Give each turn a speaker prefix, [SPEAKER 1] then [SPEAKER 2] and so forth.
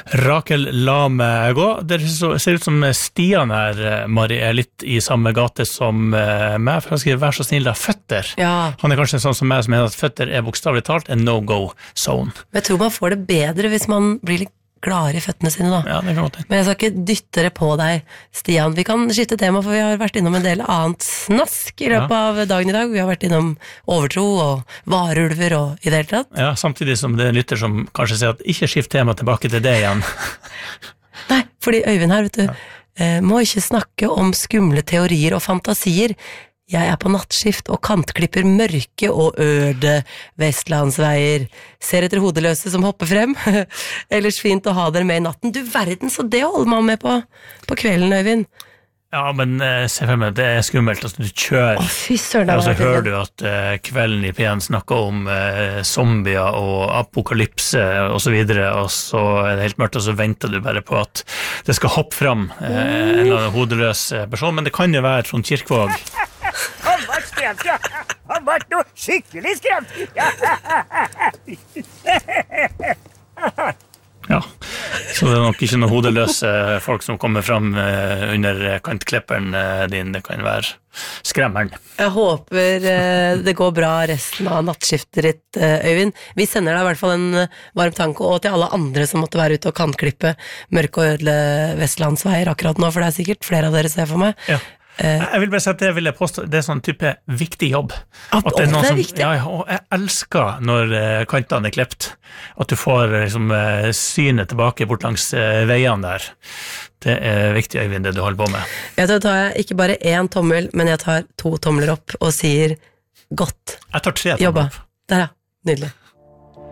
[SPEAKER 1] Rakel, la meg gå. Det ser ut som Stian her, Mari, litt i samme gate som meg, for han skriver, vær så snill da, føtter.
[SPEAKER 2] Ja.
[SPEAKER 1] Han sånn som meg som mener at føtter bokstavlig talt en no-go zone.
[SPEAKER 2] Men jeg tror man får det bedre hvis man blir litt gladere i føttene sine da.
[SPEAKER 1] Ja, det kan godt.
[SPEAKER 2] Men jeg skal ikke dytte det på deg, Stian. Vi kan skifte tema, for vi har vært innom en del annet snask i løpet av dagen i dag. Vi har vært innom overtro og varulver og i det hele tatt.
[SPEAKER 1] Ja, samtidig som det lytter som kanskje sier at ikke skift tema tilbake til det igjen.
[SPEAKER 2] Nei, fordi Øyvind her, vet du, må ikke snakke om skumle teorier og fantasier. Jeg på nattskift og kantklipper mørke og øde vestlandsveier. Ser etter hodeløse som hopper frem. Ellers fint å ha dere med i natten. Du verden, så det holder man med på kvelden, Øyvind.
[SPEAKER 1] Ja, men se for meg, det skummelt. Altså, du kjører,
[SPEAKER 2] fy søren,
[SPEAKER 1] og så hører du at kvelden i P1 snakker om zombier og apokalypse og så videre, og så det helt mørkt, og så venter du bare på at det skal hoppe fram en eller annen hodeløs person, men det kan jo være Trond Kirkvaag.
[SPEAKER 3] Han var skremt, ja. Han var noe skikkelig skremt.
[SPEAKER 1] Ja, så det nok ikke noen hodeløse folk som kommer fram under kantklipperen din. Det kan være skremmeren.
[SPEAKER 2] Jeg håper det går bra resten av nattskiftet ditt, Øyvind. Vi sender deg i hvert fall en varm tanke, og til alle andre som måtte være ute og kantklippe mørke og ødele vestlandsveier akkurat nå, for det sikkert flere av dere ser for meg.
[SPEAKER 1] Ja. Jeg vil bare si at det vil jeg påstå, det sånn type viktig jobb.
[SPEAKER 2] At det er viktig?
[SPEAKER 1] Ja, og jeg elsker når kantene klept, at du får liksom, synet tilbake bort langs veiene der. Det viktig, Øyvind, det du holder på med.
[SPEAKER 2] Ja, da tar jeg ikke bare 1 tommel, men jeg tar 2 tomler opp og sier godt
[SPEAKER 1] Jeg tar 3 tomler
[SPEAKER 2] jobba.
[SPEAKER 1] opp.
[SPEAKER 2] Der ja, nydelig.